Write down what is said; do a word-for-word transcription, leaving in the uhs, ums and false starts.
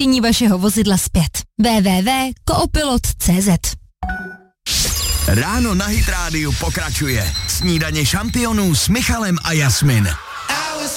ujištění vašeho vozidla zpět. w w w tečka koopilot tečka c z. Ráno na Hit rádiu pokračuje. Snídaně šampionů s Michalem a Jasmin.